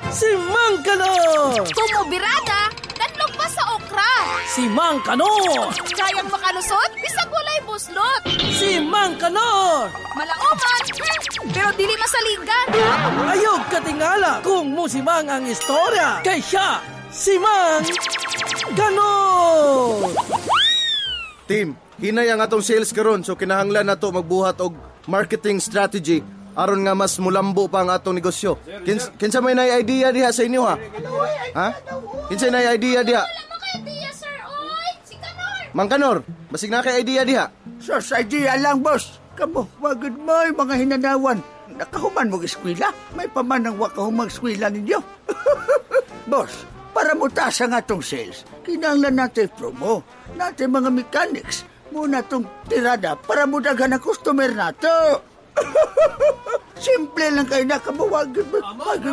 Si Mang Kanor! Tumubirada, tatlog pa sa okra. Si Mang Kanor! Kayang makalusot, bisag walay buslot. Si Mang Kanor! Malauman, pero dili masaligan. Ayog katingala kung musimang ang istorya. Kay siya, si Mang Kanor! Team, hinay ang atong sales karon so kinahanglan nato magbuhat og marketing strategy aron nga mas mulambo pa ang atong negosyo. Kinsa may nay idea diha sa inyo ha? Ha? Kinsa nay idea diha? Wala mo kay idea, sir. Oy, si Kanor. Mang Kanor, basig na kay idea diha. Sa idea lang, boss. Kamo, wagad mo mga hinanawan. Nakahuman mo eskwela. May pamanang wakahumang eskwela ninyo. Boss, para mutaas ang atong sales, kinahanglan natin promo. Natin mga mechanics. Muna tong tirada para mudaghan ang customer nato. Simple lang kayo na, kamo. Wagad mo.